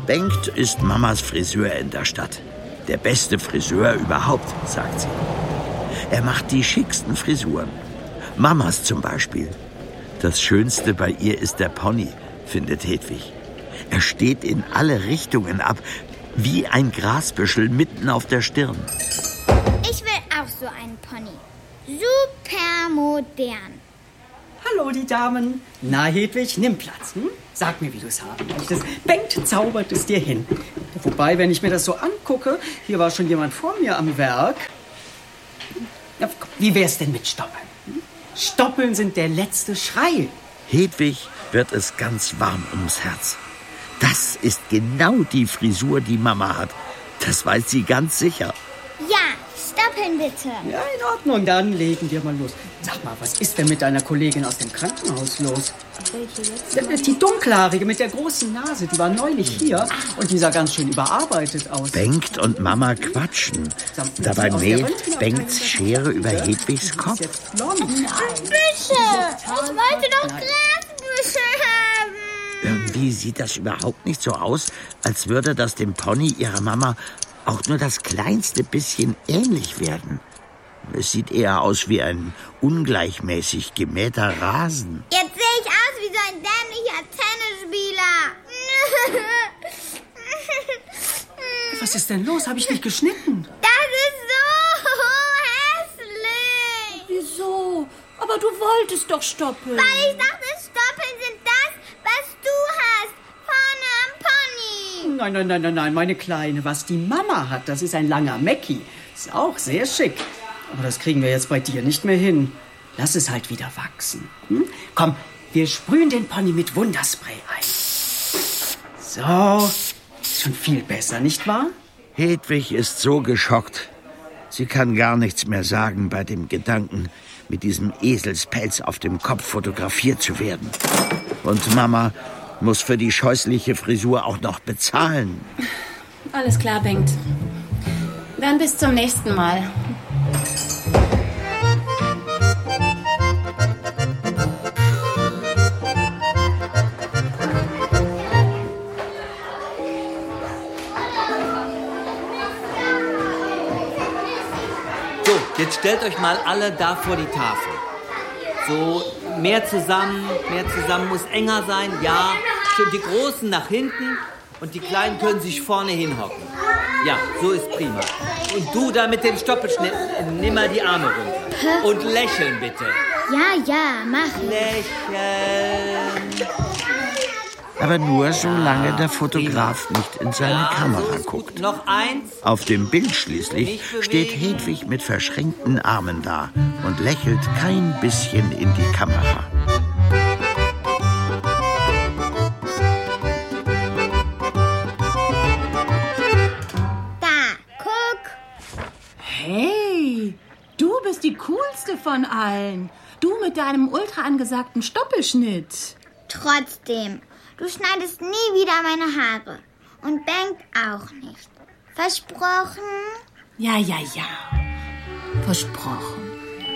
Bengt ist Mamas Friseur in der Stadt. Der beste Friseur überhaupt, sagt sie. Er macht die schicksten Frisuren. Mamas zum Beispiel. Das Schönste bei ihr ist der Pony, findet Hedwig. Er steht in alle Richtungen ab, wie ein Grasbüschel mitten auf der Stirn. Ich will auch so einen Pony. Super modern. Hallo, die Damen. Na, Hedwig, nimm Platz. Sag mir, wie du es haben möchtest. Bengt zaubert es dir hin. Wobei, wenn ich mir das so angucke, hier war schon jemand vor mir am Werk. Ja, wie wär's denn mit Stoppeln? Stoppeln sind der letzte Schrei. Hedwig wird es ganz warm ums Herz. Das ist genau die Frisur, die Mama hat. Das weiß sie ganz sicher. Ja, stoppeln bitte. Ja, in Ordnung, dann legen wir mal los. Sag mal, was ist denn mit deiner Kollegin aus dem Krankenhaus los? Welche jetzt? Die dunkelhaarige mit der großen Nase, die war neulich hier und die sah ganz schön überarbeitet aus. Bengt und Mama quatschen. Dabei mäht Bengts Schere über Hedwigs Kopf. Büschel! Ich wollte doch Grasbüschel haben. Irgendwie sieht das überhaupt nicht so aus, als würde das dem Pony ihrer Mama auch nur das kleinste bisschen ähnlich werden. Es sieht eher aus wie ein ungleichmäßig gemähter Rasen. Jetzt sehe ich aus wie so ein dämlicher Tennisspieler. Was ist denn los? Habe ich dich geschnitten? Das ist so hässlich. Wieso? Aber du wolltest doch stoppeln. Weil ich dachte, Stoppeln sind das, was du hast. Vorne am Pony. Nein, meine Kleine. Was die Mama hat, das ist ein langer Mäcki. Ist auch sehr schick. Aber das kriegen wir jetzt bei dir nicht mehr hin. Lass es halt wieder wachsen. Komm, wir sprühen den Pony mit Wunderspray ein. So, ist schon viel besser, nicht wahr? Hedwig ist so geschockt. Sie kann gar nichts mehr sagen bei dem Gedanken, mit diesem Eselspelz auf dem Kopf fotografiert zu werden. Und Mama muss für die scheußliche Frisur auch noch bezahlen. Alles klar, Bengt. Dann bis zum nächsten Mal. So, jetzt stellt euch mal alle da vor die Tafel. So, mehr zusammen muss enger sein, ja. Schön die Großen nach hinten und die Kleinen können sich vorne hinhocken. Ja, so ist prima. Und du da mit dem Stoppelschnitt, nimm mal die Arme runter. Und lächeln bitte. Ja, mach ich. Lächeln. Aber nur solange der Fotograf nicht in seine Kamera so guckt. Noch eins. Auf dem Bild schließlich steht Hedwig mit verschränkten Armen da und lächelt kein bisschen in die Kamera. Da, guck. Hey, du bist die coolste von allen. Du mit deinem ultra angesagten Stoppelschnitt. Trotzdem, du schneidest nie wieder meine Haare. Und Bengt auch nicht. Versprochen? Ja. Versprochen.